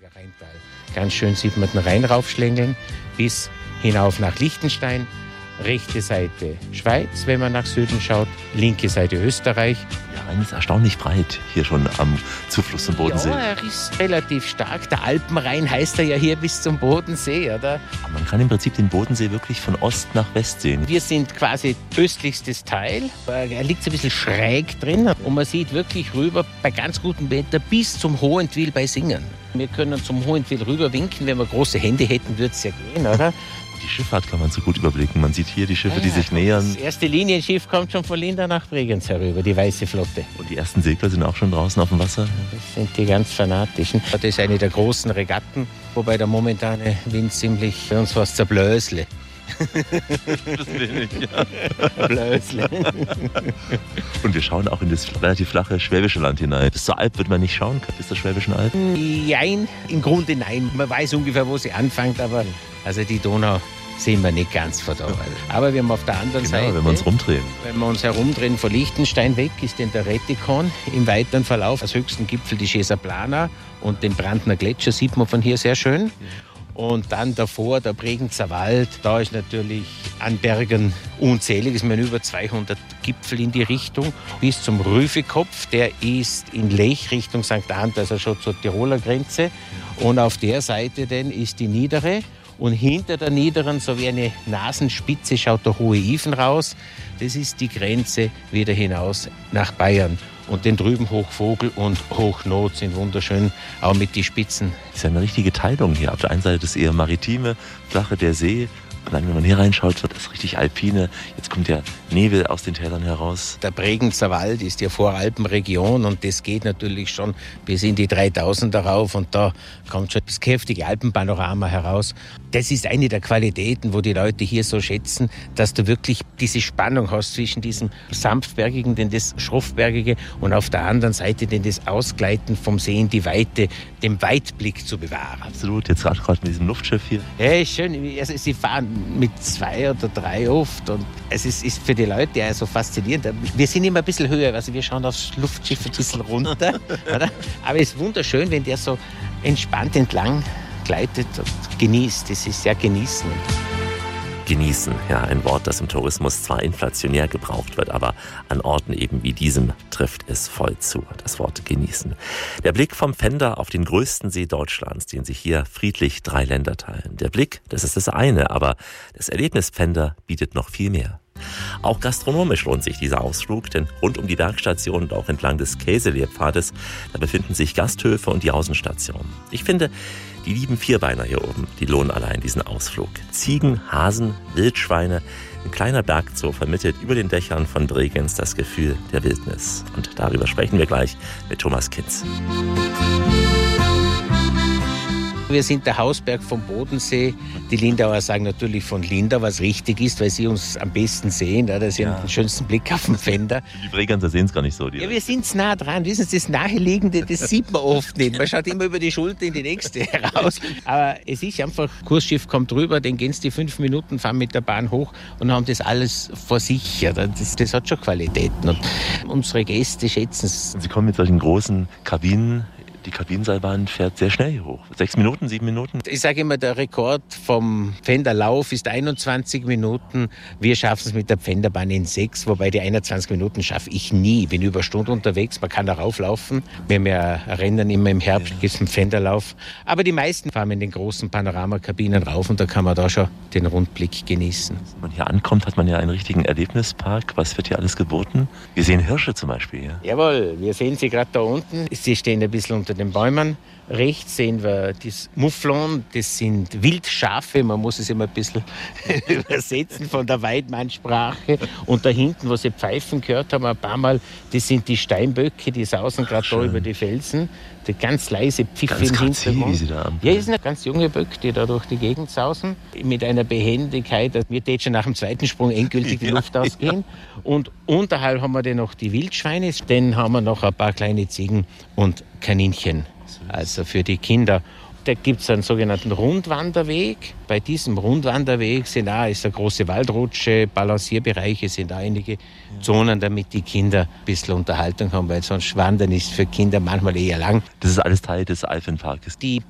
Rheintal. Ganz schön sieht man den Rhein raufschlängeln bis hinauf nach Liechtenstein. Rechte Seite Schweiz, wenn man nach Süden schaut. Linke Seite Österreich. Der Rhein ist erstaunlich breit hier schon am Zufluss zum Bodensee. Ja, er ist relativ stark. Der Alpenrhein heißt er ja hier bis zum Bodensee, oder? Aber man kann im Prinzip den Bodensee wirklich von Ost nach West sehen. Wir sind quasi östlichstes Teil. Er liegt so ein bisschen schräg drin und man sieht wirklich rüber bei ganz gutem Wetter bis zum Hohentwil bei Singen. Wir können zum Hohentwil rüber winken. Wenn wir große Hände hätten, würde es ja gehen, oder? Die Schifffahrt kann man so gut überblicken. Man sieht hier die Schiffe, die sich nähern. Das erste Linienschiff kommt schon von Linda nach Bregenz herüber, die Weiße Flotte. Und die ersten Segler sind auch schon draußen auf dem Wasser. Das sind die ganz Fanatischen. Das ist eine der großen Regatten, wobei der momentane Wind ziemlich für uns was zerblösle. Das will ich, ja. Blösle. Und wir schauen auch in das relativ flache Schwäbische Land hinein. Bis zur Alp wird man nicht schauen, bis zur Schwäbischen Alb. Nein, im Grunde nein. Man weiß ungefähr, wo sie anfängt, aber also die Donau sehen wir nicht ganz von da. Aber wir haben auf der anderen Seite, wenn wir uns rumdrehen. Wenn wir uns herumdrehen von Liechtenstein weg, ist denn der Rettikon im weiteren Verlauf. Als höchsten Gipfel die Schesaplana und den Brandner Gletscher sieht man von hier sehr schön. Und dann davor der Bregenzer Wald, da ist natürlich an Bergen unzählig, es sind über 200 Gipfel in die Richtung, bis zum Rüfikopf, der ist in Lech Richtung St. Arndt, also schon zur Tiroler Grenze. Und auf der Seite dann ist die Niedere und hinter der Niederen, so wie eine Nasenspitze, schaut der Hohe Ifen raus. Das ist die Grenze wieder hinaus nach Bayern. Und den drüben Hochvogel und Hochnot sind wunderschön, auch mit den Spitzen. Das ist ja eine richtige Teilung hier. Auf der einen Seite das eher maritime, flache der See. Und dann, wenn man hier reinschaut, wird das richtig alpine. Jetzt kommt der Nebel aus den Tälern heraus. Der Bregenzer Wald ist ja Voralpenregion und das geht natürlich schon bis in die 3000er rauf und da kommt schon das kräftige Alpenpanorama heraus. Das ist eine der Qualitäten, wo die Leute hier so schätzen, dass du wirklich diese Spannung hast zwischen diesem sanftbergigen, denn das schroffbergige und auf der anderen Seite denn das Ausgleiten vom See in die Weite, den Weitblick zu bewahren. Absolut, jetzt gerade mit diesem Luftschiff hier. Ja, ist schön. Also, sie fahren mit 2 oder 3 oft und es ist für die Leute ja so faszinierend. Wir sind immer ein bisschen höher, also wir schauen aufs Luftschiff ein bisschen runter, oder? Aber es ist wunderschön, wenn der so entspannt entlang gleitet und genießt. Das ist sehr genießen. Genießen, ja, ein Wort, das im Tourismus zwar inflationär gebraucht wird, aber an Orten eben wie diesem trifft es voll zu, das Wort genießen. Der Blick vom Pfänder auf den größten See Deutschlands, den sich hier friedlich 3 Länder teilen. Der Blick, das ist das eine, aber das Erlebnis Pfänder bietet noch viel mehr. Auch gastronomisch lohnt sich dieser Ausflug, denn rund um die Bergstation und auch entlang des Käselehrpfades, da befinden sich Gasthöfe und die Außenstation. Ich finde, die lieben Vierbeiner hier oben, die lohnen allein diesen Ausflug. Ziegen, Hasen, Wildschweine, ein kleiner Bergzoo vermittelt über den Dächern von Bregenz das Gefühl der Wildnis. Und darüber sprechen wir gleich mit Thomas Kinz. Wir sind der Hausberg vom Bodensee. Die Lindauer sagen natürlich von Lindau, was richtig ist, weil sie uns am besten sehen. Da sie haben den schönsten Blick auf den Pfänder. Die Bregenzer sehen es gar nicht so. Ja, wir sind nah dran. Wissen Sie, das Naheliegende, das sieht man oft nicht. Man schaut immer über die Schulter in die nächste heraus. Aber es ist einfach, Kursschiff kommt rüber, dann gehen sie die 5 Minuten, fahren mit der Bahn hoch und haben das alles vor sich. Das hat schon Qualitäten. Und unsere Gäste schätzen es. Sie kommen mit solchen großen Kabinen. Die Kabinenseilbahn fährt sehr schnell hier hoch. 6 Minuten, 7 Minuten? Ich sage immer, der Rekord vom Pfänderlauf ist 21 Minuten. Wir schaffen es mit der Pfänderbahn in 6, wobei die 21 Minuten schaffe ich nie. Ich bin über eine Stunde unterwegs, man kann da rauflaufen. Wir haben ja Rennen immer im Herbst, gibt es einen Pfänderlauf. Aber die meisten fahren in den großen Panoramakabinen rauf und da kann man da schon den Rundblick genießen. Wenn man hier ankommt, hat man ja einen richtigen Erlebnispark. Was wird hier alles geboten? Wir sehen Hirsche zum Beispiel hier. Jawohl, wir sehen sie gerade da unten. Sie stehen ein bisschen unter den Bäumen. Rechts sehen wir das Mouflon, das sind Wildschafe, man muss es immer ein bisschen übersetzen von der Weidmannsprache. Und da hinten, wo Sie pfeifen gehört haben, ein paar Mal, das sind die Steinböcke, die sausen gerade da über die Felsen. Die ganz leise Pfiff im Hintergrund. Wie sie da ja, das sind ganz junge Böcke, die da durch die Gegend sausen. Mit einer Behendigkeit, dass mir schon nach dem zweiten Sprung endgültig die Luft ausgehen. Und unterhalb haben wir dann noch die Wildschweine. Dann haben wir noch ein paar kleine Ziegen und Kaninchen. Also für die Kinder. Da gibt es einen sogenannten Rundwanderweg. Bei diesem Rundwanderweg ist eine große Waldrutsche, Balancierbereiche, sind einige Zonen, damit die Kinder ein bisschen Unterhaltung haben, weil sonst Wandern ist für Kinder manchmal eher lang. Das ist alles Teil des Alpenparkes. Die